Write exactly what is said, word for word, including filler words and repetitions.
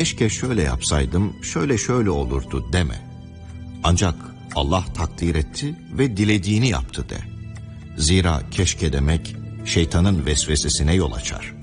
keşke şöyle yapsaydım, şöyle şöyle olurdu deme. Ancak Allah takdir etti ve dilediğini yaptı de. Zira keşke demek şeytanın vesvesesine yol açar.